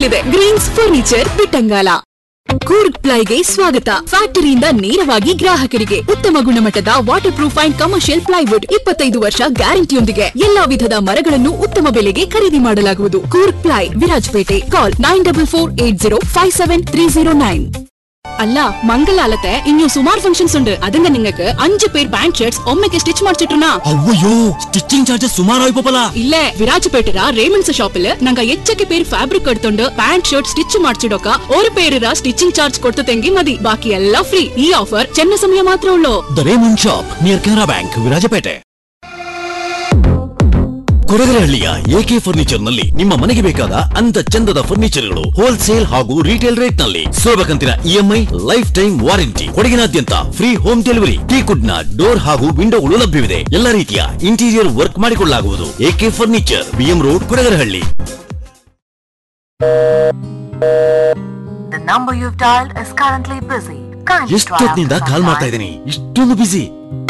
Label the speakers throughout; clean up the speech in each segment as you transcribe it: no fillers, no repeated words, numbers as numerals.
Speaker 1: ಬಂದಿದೆ Green's furniture Bittangala. Coorg ಪ್ಲೈಗೆ ಸ್ವಾಗತ. ಫ್ಯಾಕ್ಟರಿಯಿಂದ ನೇರವಾಗಿ ಗ್ರಾಹಕರಿಗೆ ಉತ್ತಮ ಗುಣಮಟ್ಟದ water proof and commercial plywood 25 ವರ್ಷ ಗ್ಯಾರಂಟಿಯೊಂದಿಗೆ ಎಲ್ಲಾ ವಿಧದ ಮರಗಳನ್ನು ಉತ್ತಮ ಬೆಲೆಗೆ ಖರೀದಿ ಮಾಡಲಾಗುವುದು. ಕೂರ್ಗ್ ಪ್ಲೈ, ವಿರಾಜಪೇಟೆ. ಕಾಲ್ 9448057309. അല്ല മംഗലാലത്തെ ഇനിയും സുമാർ ഫംഗ്ഷൻസ് ഉണ്ട്. അതിന്റെ നിങ്ങൾക്ക് 5 പേർ pant shirts ഒമ്മയ്ക്ക് stitch ಮಾಡಿಸಿಟ್ರನಾ?
Speaker 2: ಅವ್ವಯ್ಯೋ, stitching charges ಸುಮಾರು ಆಯ್ಪಲ್ಲ.
Speaker 1: ಇಲ್ಲೇ ವಿರಾಜಪೇಟೆರ ರೇಮಂಡ್ಸ್ ಶಾಪಿಲ್ ನಂಗ ಹೆಚ್ಚಕ್ಕೆ peer fabric ಎಡ್ತೊಂಡು pant shirt stitch ಮಾಡಿಸಿಡೋಕ ഒരു പേരിರ ಸ್ಟಿಚಿಂಗ್ ಚಾರ್ಜ್ ಕೊಡ್ತತೆಂಗಿ ಮದಿ. ಬಾಕಿ ಎಲ್ಲ ಫ್ರೀ. ಈ ಆಫರ್ ಚೆನ್ನ ಸಮಯ ಮಾತ್ರ ಉಳ್ಳೋ.
Speaker 2: The Raymond shop near Canara bank, Virajpet. ಕೊಡಗರಹಳ್ಳಿಯ A K furniture ನಲ್ಲಿ ನಿಮ್ಮ ಮನೆಗೆ ಬೇಕಾದ ಅಂದ ಚಂದದ ಫರ್ನಿಚರ್ಗಳು ಹೋಲ್ಸೇಲ್ ಹಾಗೂ ರಿಟೇಲ್ ರೇಟ್ ನಲ್ಲಿ ಸುಲಭ ಕಂತಿನ EMI, life time warranty. ಕೊಡಗಿನಾದ್ಯಂತ free home delivery. ಟೀಕುಡ್ ನ ಡೋರ್ ಹಾಗೂ ವಿಂಡೋಗಳು ಲಭ್ಯವಿದೆ. ಎಲ್ಲ ರೀತಿಯ ಇಂಟೀರಿಯರ್ ವರ್ಕ್ ಮಾಡಿಕೊಳ್ಳಲಾಗುವುದು. A K furniture, BM road, Kodagarahalli. ಎಷ್ಟೊತ್ತಿನಿಂದ ಕಾಲ್ ಮಾಡ್ತಾ ಇದ್ದೀನಿ, ಇಷ್ಟೊಂದು ಬಿಸಿ.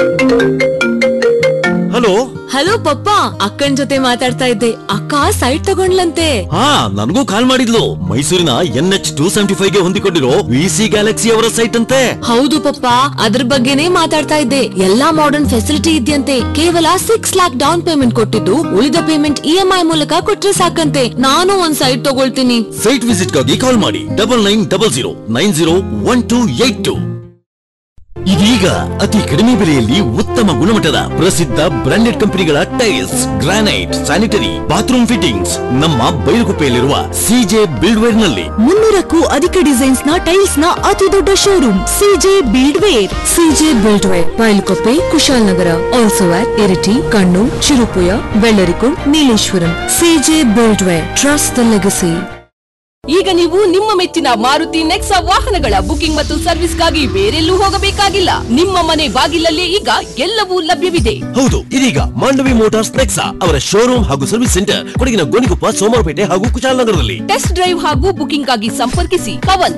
Speaker 2: ಹಲೋ
Speaker 3: ಹಲೋ ಪಪ್ಪ, ಅಕ್ಕನ್ ಜೊತೆ ಮಾತಾಡ್ತಾ ಇದ್ದೆ. ಅಕ್ಕ ಸೈಟ್ ತಗೊಂಡ್ಲಂತೆ.
Speaker 2: ಹಾ, ನನಗೂ ಕಾಲ್ ಮಾಡಿದ್ಲು. ಮೈಸೂರಿನ NH275 ಗೆ ಹೊಂದಿಕೊಂಡಿರೋ ವಿಸಿ ಗ್ಯಾಲಕ್ಸಿ ಅವರ ಸೈಟ್ ಅಂತೆ.
Speaker 3: ಹೌದು ಪಪ್ಪ, ಅದ್ರ ಬಗ್ಗೆನೇ ಮಾತಾಡ್ತಾ ಇದ್ದೆ. ಎಲ್ಲಾ ಮಾಡರ್ನ್ ಫೆಸಿಲಿಟಿ ಇದೆಯಂತೆ. ಕೇವಲ 6 lakhs ಡೌನ್ ಪೇಮೆಂಟ್ ಕೊಟ್ಟಿದ್ದು, ಉಳಿದ ಪೇಮೆಂಟ್ EMI ಮೂಲಕ ಕೊಟ್ರೆ ಸಾಕಂತೆ. ನಾನು ಒಂದ್ ಸೈಟ್ ತಗೊಳ್ತೀನಿ.
Speaker 2: ಸೈಟ್ ವಿಸಿಟ್ ಗಾಗಿ ಕಾಲ್ ಮಾಡಿ 9900901282. ಇದೀಗ ಅತಿ ಕಡಿಮೆ ಬೆಲೆಯಲ್ಲಿ ಉತ್ತಮ ಗುಣಮಟ್ಟದ ಪ್ರಸಿದ್ಧ ಬ್ರಾಂಡೆಡ್ ಕಂಪನಿಗಳ tiles, granite, sanitary, bathroom fittings ನಮ್ಮ ಬೈಲುಗುಪ್ಪೆಯಲ್ಲಿರುವ ಸಿಜೆ ಬಿಲ್ಡ್ವೇರ್ ನಲ್ಲಿ
Speaker 1: 300ಕ್ಕೂ ಅಧಿಕ ಡಿಸೈನ್ಸ್ ನ ಟೈಲ್ಸ್ ನ ಅತಿ ದೊಡ್ಡ showroom CJ ಬಿಲ್ಡ್ವೇರ್.
Speaker 3: CJ ಬಿಲ್ಡ್ವೇರ್, ಬೈಲುಗುಪ್ಪೆ, Kushalnagar. Also at Iritty, Kannur, Cherupuzha, Vellarikundu, Nileshwaram. CJ ಬಿಲ್ಡ್ವೇರ್, trust the legacy.
Speaker 4: ಈಗ ನೀವು ನಿಮ್ಮ ಮೆಚ್ಚಿನ ಮಾರುತಿ ನೆಕ್ಸಾ ವಾಹನಗಳ ಬುಕಿಂಗ್ ಮತ್ತು ಸರ್ವಿಸ್ಗಾಗಿ ಬೇರೆಲ್ಲೂ ಹೋಗಬೇಕಾಗಿಲ್ಲ. ನಿಮ್ಮ ಮನೆ ಬಾಗಿಲಲ್ಲೇ ಈಗ ಎಲ್ಲವೂ ಲಭ್ಯವಿದೆ.
Speaker 2: ಹೌದು, ಇದೀಗ ಮಾಂಡವಿ ಮೋಟಾರ್ಸ್ ನೆಕ್ಸಾ ಅವರ ಶೋರೂಮ್ ಹಾಗೂ ಸರ್ವಿಸ್ ಸೆಂಟರ್ ಕೊಡಗಿನ ಗೋಣಿಕೊಪ್ಪ, ಸೋಮವಾರಪೇಟೆ ಹಾಗೂ ಕುಶಾಲನಗರದಲ್ಲಿ.
Speaker 4: ಟೆಸ್ಟ್ ಡ್ರೈವ್ ಹಾಗೂ ಬುಕಿಂಗ್ ಗಾಗಿ ಸಂಪರ್ಕಿಸಿ ಪವನ್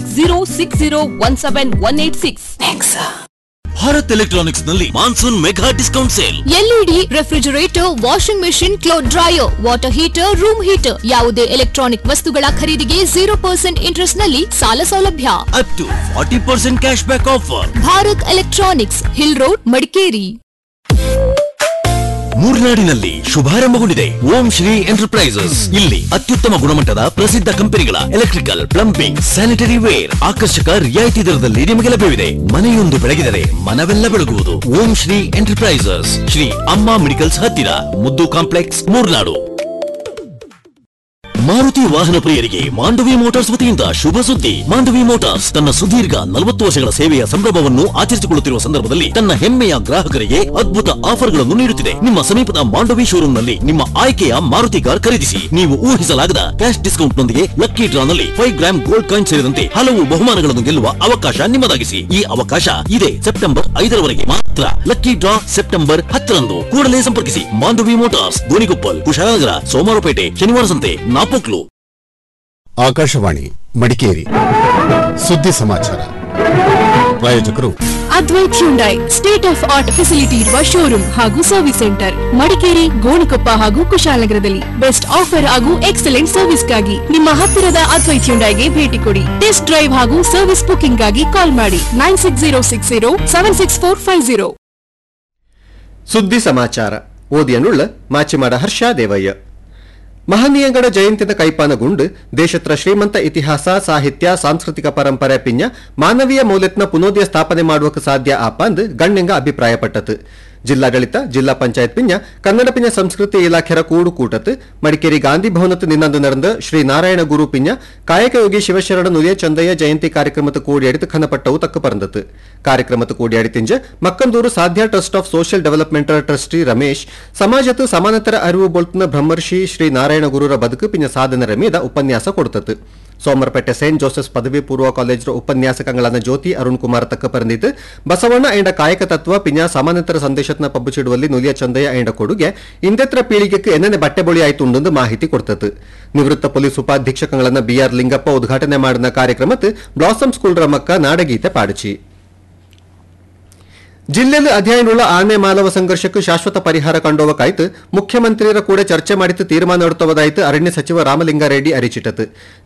Speaker 4: 9606017186.
Speaker 2: ಭಾರತ್ ಎಲೆಕ್ಟ್ರಾನಿಕ್ಸ್ ನಲ್ಲಿ monsoon mega discount sale.
Speaker 3: LED, refrigerator, washing machine, cloth dryer, water heater, room heater, ಯಾವುದೇ ಎಲೆಕ್ಟ್ರಾನಿಕ್ ವಸ್ತುಗಳ ಖರೀದಿಗೆ 0% ಇಂಟ್ರೆಸ್ಟ್ ನಲ್ಲಿ ಸಾಲ ಸೌಲಭ್ಯ.
Speaker 2: Up to 40% cash back offer.
Speaker 3: Bharat electronics, hill road, Madikeri.
Speaker 2: ಮೂರ್ನಾಡಿನಲ್ಲಿ ಶುಭಾರಂಭಗೊಂಡಿದೆ ಓಂ ಶ್ರೀ ಎಂಟರ್ಪ್ರೈಸಸ್. ಇಲ್ಲಿ ಅತ್ಯುತ್ತಮ ಗುಣಮಟ್ಟದ ಪ್ರಸಿದ್ಧ ಕಂಪನಿಗಳ ಎಲೆಕ್ಟ್ರಿಕಲ್, ಪ್ಲಂಬಿಂಗ್, ಸ್ಯಾನಿಟರಿ ವೇರ್ ಆಕರ್ಷಕ ರಿಯಾಯಿತಿ ದರದಲ್ಲಿ ನಿಮಗೆ ಲಭ್ಯವಿದೆ. ಮನೆಯೊಂದು ಬೆಳಗಿದರೆ ಮನವೆಲ್ಲ ಬೆಳಗುವುದು. ಓಂ ಶ್ರೀ ಎಂಟರ್ಪ್ರೈಸಸ್, ಶ್ರೀ ಅಮ್ಮ ಮೆಡಿಕಲ್ಸ್ ಹತ್ತಿರ, ಮುದ್ದು ಕಾಂಪ್ಲೆಕ್ಸ್, ಮೂರ್ನಾಡು. ಮಾರುತಿ ವಾಹನ ಪ್ರಿಯರಿಗೆ ಮಾಂಡವಿ ಮೋಟಾರ್ಸ್ ವತಿಯಿಂದ ಶುಭ ಸುದ್ದಿ. ಮಾಂಡವಿ ಮೋಟಾರ್ಸ್ ತನ್ನ ಸುದೀರ್ಘ 40 ವರ್ಷಗಳ ಸೇವೆಯ ಸಂಭ್ರಮವನ್ನು ಆಚರಿಸಿಕೊಳ್ಳುತ್ತಿರುವ ಸಂದರ್ಭದಲ್ಲಿ ತನ್ನ ಹೆಮ್ಮೆಯ ಗ್ರಾಹಕರಿಗೆ ಅದ್ಭುತ ಆಫರ್ಗಳನ್ನು ನೀಡುತ್ತಿದೆ. ನಿಮ್ಮ ಸಮೀಪದ ಮಾಂಡವಿ ಶೋರೂಮ್ನಲ್ಲಿ ನಿಮ್ಮ ಆಯ್ಕೆಯ ಮಾರುತಿ ಕಾರ್ ಖರೀದಿಸಿ. ನೀವು ಊಹಿಸಲಾಗದ ಕ್ಯಾಶ್ ಡಿಸ್ಕೌಂಟ್ ನೊಂದಿಗೆ ಲಕ್ಕಿ ಡ್ರಾ ನಲ್ಲಿ 5 ಗ್ರಾಮ್ ಗೋಲ್ಡ್ ಕಾಯಿನ್ ಸೇರಿದಂತೆ ಹಲವು ಬಹುಮಾನಗಳನ್ನು ಗೆಲ್ಲುವ ಅವಕಾಶ ನಿಮ್ಮದಾಗಿಸಿ. ಈ ಅವಕಾಶ ಇದೆ ಸೆಪ್ಟೆಂಬರ್ 5ರವರೆಗೆ ಮಾತ್ರ. Lucky draw September 10ರಂದು. ಕೂಡಲೇ ಸಂಪರ್ಕಿಸಿ ಮಾಂಡವಿ ಮೋಟಾರ್ಸ್, ಗೋಣಿಕೊಪ್ಪಲ್, ಕುಶಾಲನಗರ, ಸೋಮವಾರಪೇಟೆ, ಶನಿವಾರ ಸಂತೆ, ನಾಪೋಕ್ಲು.
Speaker 5: ಆಕಾಶವಾಣಿ ಮಡಿಕೇರಿ ಸುದ್ದಿ ಸಮಾಚಾರ. ಪ್ರಾಯೋಜಕರು
Speaker 1: Advait Hyundai, state of art facility ಇರುವ ಶೋರೂಮ್ ಹಾಗೂ ಸರ್ವಿಸ್ ಸೆಂಟರ್, ಮಡಿಕೇರಿ, ಗೋಣಿಕೊಪ್ಪ ಹಾಗೂ ಕುಶಾಲನಗರದಲ್ಲಿ. ಬೆಸ್ಟ್ ಆಫರ್ ಹಾಗೂ ಎಕ್ಸಲೆಂಟ್ ಸರ್ವಿಸ್ಗಾಗಿ ನಿಮ್ಮ ಹತ್ತಿರದ ಅದ್ವೈತ್ ಹ್ಯುಂಡೈಗೆ ಭೇಟಿ ಕೊಡಿ. ಟೆಸ್ಟ್ ಡ್ರೈವ್ ಹಾಗೂ ಸರ್ವಿಸ್ ಬುಕಿಂಗ್ ಗಾಗಿ ಕಾಲ್ ಮಾಡಿ 9606076450.
Speaker 6: ಸುದ್ದಿ ಸಮಾಚಾರ ಓದಿಯನುಳ್ಳ ಮಾಚಿಮಾಡ ಹರ್ಷ ದೇವಯ್ಯ. ಮಹನೀಯಂಗಡ ಜಯಂತಿದ ಕೈಪಾನಗುಂಡು ದೇಶತ್ರ ಶ್ರೀಮಂತ ಇತಿಹಾಸ, ಸಾಹಿತ್ಯ, ಸಾಂಸ್ಕೃತಿಕ ಪರಂಪರೆ ಪಿಂಜ ಮಾನವೀಯ ಮೌಲ್ಯತ್ನ ಪುನೋದಯ ಸ್ಥಾಪನೆ ಮಾಡುವಕ್ಕೆ ಸಾಧ್ಯ ಆಪಂದ್ ಗಣ್ಯಂಗ ಅಭಿಪ್ರಾಯಪಟ್ಟತು. ಜಿಲ್ಲಾಡಳಿತ, ಜಿಲ್ಲಾ ಪಂಚಾಯತ್ ಪಿಂಜ ಕನ್ನಡ ಪಿಂಜ ಸಂಸ್ಕೃತಿ ಇಲಾಖೆರ ಕೂಡು ಕೂಟತ್ ಮಡಿಕೇರಿ ಗಾಂಧಿ ಭವನತ್ತು ನಿನ್ನಂದು ನಡೆದ ಶ್ರೀ ನಾರಾಯಣ ಗುರು ಪಿಂಜ ಕಾಯಕಯೋಗಿ ಶಿವಶರಣ ನುಲಿಯ ಚಂದಯ್ಯ ಜಯಂತಿ ಕಾರ್ಯಕ್ರಮದ ಕೂಡಿಯಡಿತು ಖನಪಟ್ಟವು ತಕ್ಕ ಪರಂದತು. ಕಾರ್ಯಕ್ರಮದ ಕೂಡಿಯಡಿತಿಂಜ ಮಕ್ಕಂದೂರು ಸಾಧ್ಯ trust of social development trustee Ramesh ಸಮಾಜತ್ತು ಸಮಾನತರ ಅರಿವು ಬೋಲ್ತನ ಬ್ರಹ್ಮರ್ಷಿ ಶ್ರೀ ನಾರಾಯಣ ಗುರುರ ಬದುಕು ಪಿಂಜ ಸಾಧನರ ಮೀದ ಉಪನ್ಯಾಸ ಕೊಡುತ್ತತು. ಸೋಮರಪೇಟೆ ಸೇಂಟ್ ಜೋಸೆಫ್ ಪದವಿ ಪೂರ್ವ ಕಾಲೇಜ್ ಉಪನ್ಯಾಸಕಗಳಾದ ಜ್ಯೋತಿ ಅರುಣ್ ಕುಮಾರ್ ತಕ್ಕ ಪರಂದಿತು. ಬಸವಣ್ಣ ಐಂಡ ಕಾಯಕ ತತ್ವ ಪಿಂಜ ಸಮಾನತರ ಸಂದೇಶತ್ನ ಪಬ್ಬುಚಿಡುವಲ್ಲಿ ನುಲಿಯ ಚಂದಯ್ಯ ಐಂಡ ಕೊಡುಗೆ ಇಂದೆತ್ರ ಪೀಳಿಗೆಕ್ಕೆ ಎನ್ನೆನೆ ಬಟ್ಟೆ ಬೊಳಿ ಆಯ್ತುಂಡು ಮಾಹಿತಿ ಕೊಡ್ತತು. ನಿವೃತ್ತ ಪೊಲೀಸ್ ಉಪಾಧೀಕ್ಷಕಗಳನ್ನ BR ಲಿಂಗಪ್ಪ ಉದ್ಘಾಟನೆ ಮಾಡಿದ ಕಾರ್ಯಕ್ರಮಕ್ಕೆ ಬ್ಲಾಸಮ್ ಸ್ಕೂಲ್ ರಮಕ್ಕ ನಾಡಗೀತೆ ಪಾಡಿಚಿ. ಜಿಲ್ಲೆಯಲ್ಲಿ ಅಧ್ಯಯನವುಳ್ಳ 6ನೇ ಮಾನವ ಸಂಘರ್ಷಕ್ಕೆ ಶಾಶ್ವತ ಪರಿಹಾರ ಕಂಡೋವಕಾಯ್ತು. ಮುಖ್ಯಮಂತ್ರಿಯರ ಕೂಡ ಚರ್ಚೆ ಮಾಡಿತು ತೀರ್ಮಾನ ಎಡುತ್ತವದಾಯಿತು. ಅರಣ್ಯ ಸಚಿವ ರಾಮಲಿಂಗಾರೆಡ್ಡಿ ಅರಿಚಿಟತು.